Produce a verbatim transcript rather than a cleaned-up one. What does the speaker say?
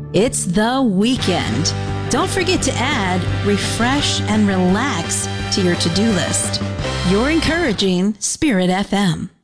It's the weekend. Don't forget to add refresh and relax to your to-do list. You're encouraging Spirit F M.